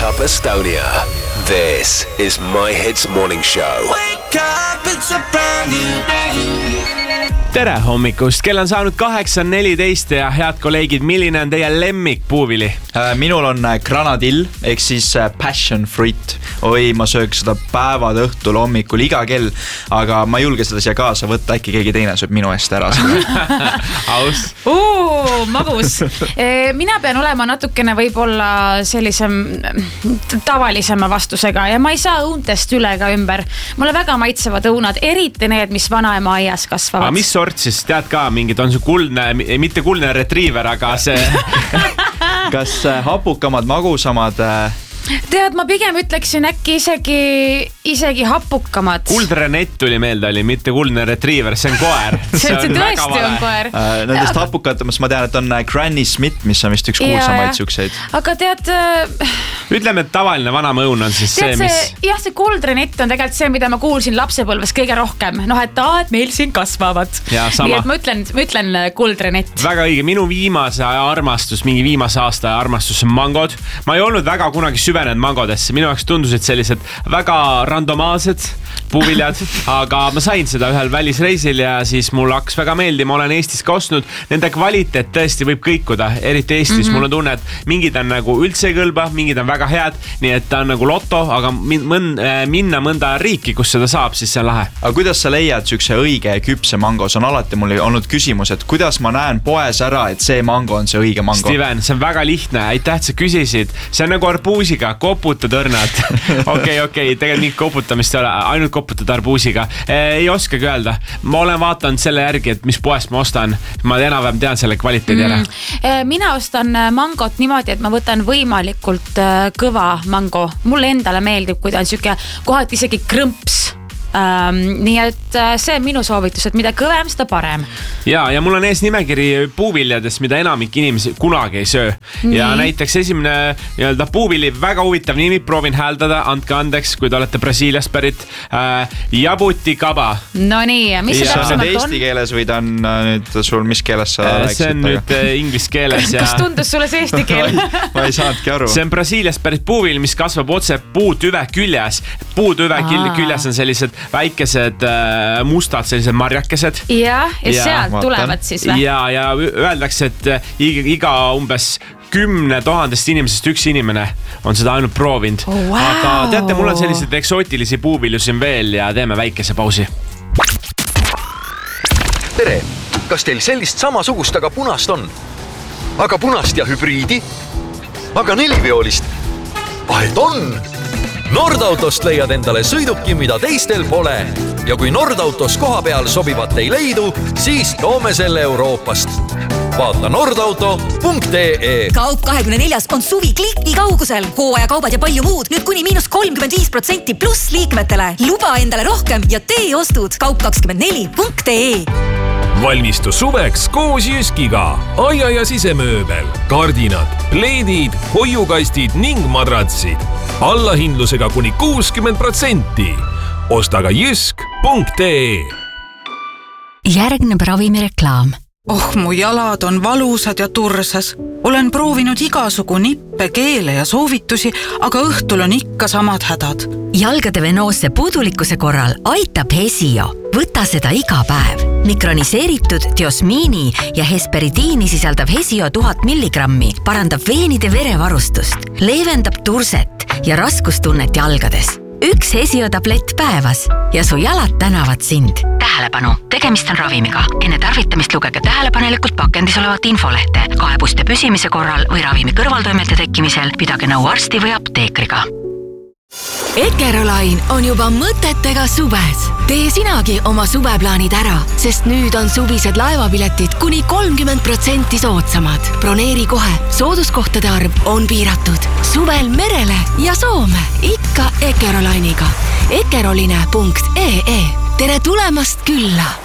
Up Estonia. This is My Hits Morning Show. Wake up, it's a brand new day. Tere hommikust, kell on saanud 8:14 ja head kolleegid, milline on teie lemmik puuvili? Minul on granadill, ehk siis passion fruit. Oi, ma sööks seda päevad õhtul hommikul iga kell, aga ma ei julge seda siia kaasa võtta, äkki keegi teine sööb minu eest ära. Aus. Magus. Mina pean olema natukene võib-olla sellisem tavalisema vastusega ja ma ei saa õuntest üle ka ümber. Mulle väga maitsevad õunad, eriti need, mis vanaema aias kasvavad. Aga mis sort siis, tead ka mingid, on see kuldne, mitte kuldne retriiver, aga see... Kas hapukamad, magusamad... Tead, ma pigem ütleksin äkki isegi hapukamad. Kuldrenett tuli meelde, oli mitte kuldne retriiver, see on koer. See tõesti on koer. Nendest hapukatamas ma tean, et on Granny Smith, mis on vist üks kuulsamaid sükseid. Aga tead... Ütleme, et tavaline vanama õun on siis see, mis... Jah, see kuldrenett on tegelikult see, mida ma kuulsin lapsepõlves kõige rohkem. Et meil siin kasvavad. Nii et ma ütlen kuldrenett. Väga õige, minu viimase armastus, mingi viimase aasta armastus on mangod. Ma ei olnud väga kunagi süvenenud mangodesse, minu jaoks tundusid sellised väga randomaalsed puuviljad, aga ma sain seda ühel välisreisil ja siis mul hakkas väga meeldi, ma olen Eestis ka ostnud, nende kvaliteet tõesti võib kõikuda, eriti Eestis. Mul on tunne, et mingid on nagu üldse ei kõlba, mingid on väga head, nii et ta on nagu loto, aga minna mõnda riiki, kus seda saab, siis see on lahe. Aga kuidas sa leiad sükse õige ja küpse mango? See on alati mul olnud küsimus, et kuidas ma näen poes ära, et see mango on see õige mango? Steven, see on väga lihtne, aitäh, et sa küsisid. See on nagu arbuusiga, koputad õrnad. Okei, tegelikult nii koputamist ei ole, ainult koputad arbuusiga. Ei oskagi öelda. Ma olen vaatanud selle järgi, et mis poest ma ostan. Ma enam-vähem tean selle kvaliteedi ära. Mina ostan mangot niimoodi, et ma võtan võimalikult kõva mango. Mulle endale meeldib, kui ta on siuke kohati isegi krõmps. Nii et see on minu soovitus, et mida kõvem, seda parem. Ja mul on ees nimekiri puuviljadest, mida enamik inimesi kunagi ei söö. Ja näiteks esimene puuvili, väga huvitav nimi, proovin hääldada, andke andeks, kui te olete Brasiiliast pärit. Jabuticaba. No nii, mis see täpsemalt on? Eesti keeles või ta on nüüd sul, mis keeles sa rääksid? See on nüüd inglise keeles. Kas tundus sulle see eesti keel? Ma ei saanudki aru. See on Brasiiliast pärit puuvili, mis kasvab otse puutüve küljes. Puutüve küljes on sellised väikesed mustad, sellised marjakesed. Ja sealt tulevad siis või? Ja öeldakse, et iga umbes 10 000 inimesest üks inimene on seda ainult proovinud. Aga teate, mul on sellised eksootilisi puuvilju siin veel ja teeme väikese pausi. Tere, kas teil sellist samasugust, aga punast on? Aga punast ja hübriidi? Aga neliveolist? Vahet on! Nordautost leiad endale sõiduki, mida teistel pole. Ja kui Nordautos koha peal sobivat ei leidu, siis toome selle Euroopast. Vaata nordauto.ee. Kaup24 on suvi kliki kaugusel. Hooajakaubad ja palju muud. Nüüd kuni -35% pluss liikmetele. Luba endale rohkem ja tee ostud. Kaup24.ee. Valmistu suveks koos Jyskiga. Aia ja sisemööbel, kardinad, pleedid, hoiukastid ning madratsid. Allahindlusega kuni 60%. Osta ka jysk.ee. Järgneb ravimireklaam. Mu jalad on valusad ja tursas. Olen proovinud igasugu nippe, keele ja soovitusi, aga õhtul on ikka samad hädad. Jalgade venoosse puudulikkuse korral aitab Hesio. Võta seda iga päev. Mikroniseeritud diosmiini ja hesperidiini sisaldav Hesio 1000 milligrammi parandab veenide verevarustust, leevendab turset ja raskustunnet jalgades. Üks Hesio tablett päevas ja su jalad tänavad sind. Tähelepanu, tegemist on ravimiga. Enne tarvitamist lugege tähelepanelikult pakendis olevat infolehte. Kaebuste püsimise korral või ravimi kõrvaltoimete tekkimisel pidage nõu arsti või apteekriga. Eckerolain on juba mõtetega suves. Tee sinagi oma suveplaanid ära, sest nüüd on suvised laevapiletid kuni 30% soodsamad. Broneeri kohe, sooduskohtade arv on piiratud. Suvel merele ja Soome, ikka Eckerolainiga. Eckeroline.ee. Tere tulemast külla!